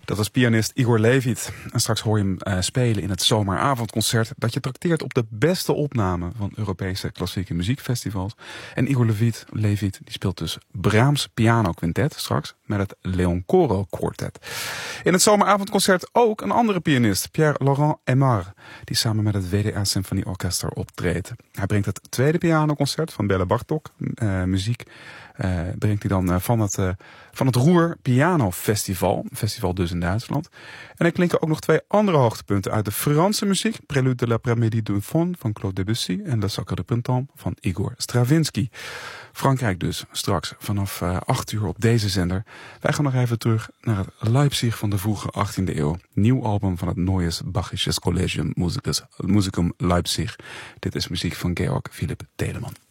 Dat was pianist Igor Levit. En straks hoor je hem spelen in het zomeravondconcert dat je trakteert op de beste opname van Europese klassieke muziekfestivals. En Igor Levit die speelt dus Brahms piano quintet straks met het Leon Coro Quartet. In het zomeravondconcert ook een andere pianist, Pierre-Laurent Aimard, die samen met het WDR Symfonieorkester optreedt. Hij brengt het tweede pianoconcert van Bela Bartok, muziek, brengt hij dan van het Ruhr Piano Festival. Festival dus in Duitsland. En er klinken ook nog twee andere hoogtepunten uit de Franse muziek. Prélude de l'après-midi du Faune van Claude Debussy en Le Sacre de Printemps van Igor Stravinsky. Frankrijk dus, straks vanaf 8 uur op deze zender. Wij gaan nog even terug naar het Leipzig van de vroege 18e eeuw. Nieuw album van het Neues Bachisches Collegium Musicum Leipzig. Dit is muziek van Georg Philipp Telemann.